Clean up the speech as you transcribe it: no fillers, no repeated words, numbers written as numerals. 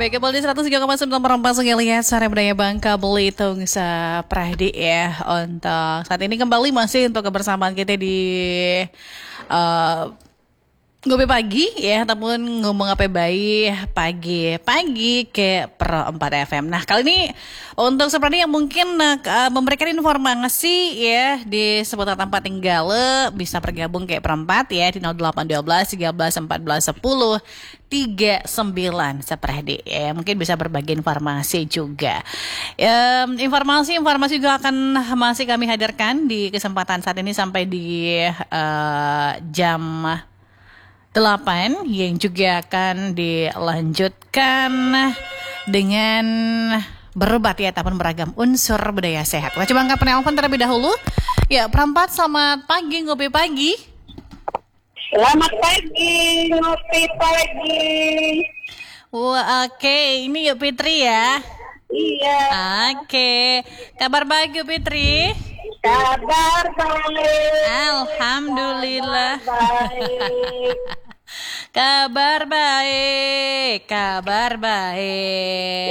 Baik, kembali di 103,9 Perempat Lihat Sare Budaya Bangka Belitung Saprahdi ya. Untuk saat ini kembali masih untuk kebersamaan kita di uh, Ngopi Pagi ya, ataupun ngomong apa baik pagi ke Pro 4 FM. Nah, kali ini untuk seperti yang mungkin memberikan informasi ya di seputar tempat tinggal bisa bergabung kayak perempat ya di 0812 13 14 10 39 seperti ya, mungkin bisa berbagi informasi juga. Informasi juga akan masih kami hadirkan di kesempatan saat ini sampai di jam 8 yang juga akan dilanjutkan dengan berobat ya, ataupun beragam unsur budaya sehat. Kita coba angkat penelpon terlebih dahulu. Ya, perempat, selamat pagi, ngopi pagi. Selamat pagi, ngopi pagi. Wah, oke, ini yuk Fitri ya. Iya. Oke, kabar baik yuk Fitri. Kabar baik. Alhamdulillah. Kabar baik. Kabar baik.